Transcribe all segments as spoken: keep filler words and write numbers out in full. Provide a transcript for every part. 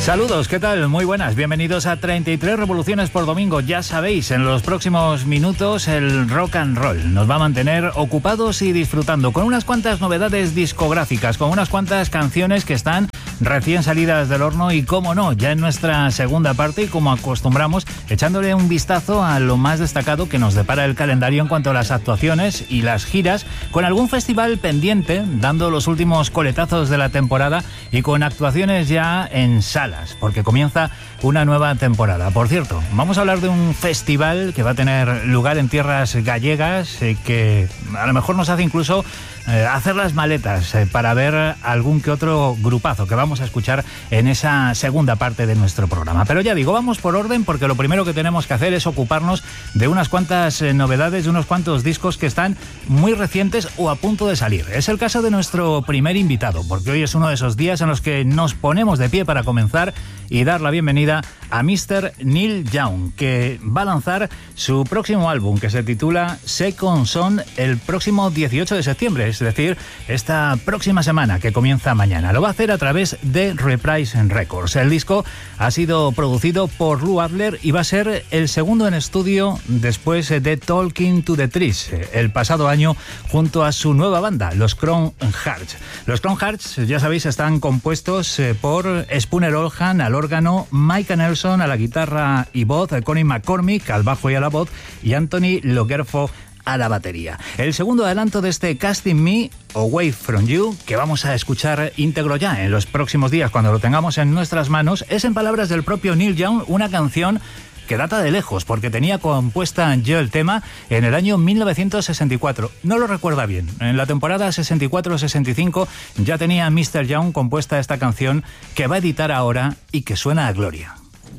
Saludos, ¿qué tal? Muy buenas, bienvenidos a treinta y tres Revoluciones por Domingo. Ya sabéis, en los próximos minutos el rock and roll nos va a mantener ocupados y disfrutando con unas cuantas novedades discográficas, con unas cuantas canciones que están recién salidas del horno y, cómo no, ya en nuestra segunda parte y como acostumbramos, echándole un vistazo a lo más destacado que nos depara el calendario en cuanto a las actuaciones y las giras, con algún festival pendiente, dando los últimos coletazos de la temporada y con actuaciones ya en salas, porque comienza una nueva temporada. Por cierto, vamos a hablar de un festival que va a tener lugar en tierras gallegas, eh, que a lo mejor nos hace incluso Eh, hacer las maletas eh, para ver algún que otro grupazo que vamos a escuchar en esa segunda parte de nuestro programa. Pero ya digo, vamos por orden, porque lo primero que tenemos que hacer es ocuparnos de unas cuantas eh, novedades, de unos cuantos discos que están muy recientes o a punto de salir. Es el caso de nuestro primer invitado, porque hoy es uno de esos días en los que nos ponemos de pie para comenzar y dar la bienvenida a míster Neil Young, que va a lanzar su próximo álbum, que se titula Second Son, el próximo dieciocho de septiembre, es decir, esta próxima semana que comienza mañana. Lo va a hacer a través de Reprise Records. El disco ha sido producido por Lou Adler y va a ser el segundo en estudio después de Talking to the Trees, el pasado año, junto a su nueva banda, los Crown Hearts. Los Crown Hearts, ya sabéis, están compuestos por Spooner Oldham al órgano, Micah Nelson a la guitarra y voz, Connie McCormick al bajo y a la voz y Anthony Logerfo a la batería. El segundo adelanto de este Casting Me, Away From You, que vamos a escuchar íntegro ya en los próximos días cuando lo tengamos en nuestras manos, es, en palabras del propio Neil Young, una canción que data de lejos, porque tenía compuesta yo el tema en el año mil novecientos sesenta y cuatro. No lo recuerda bien. En la temporada sesenta y cuatro sesenta y cinco ya tenía míster Young compuesta esta canción que va a editar ahora y que suena a gloria.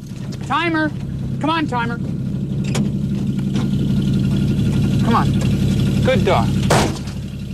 Timer. Come on, timer. Come on. Good dog.